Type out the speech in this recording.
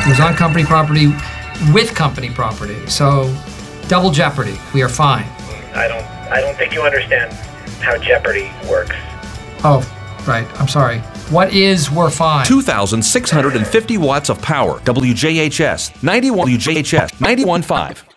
It was on company property with company property. So double jeopardy. We are fine. I don't think you understand how jeopardy works. Oh, right. I'm sorry. What is we're fine? 2,650 watts of power. WJHS 91.5.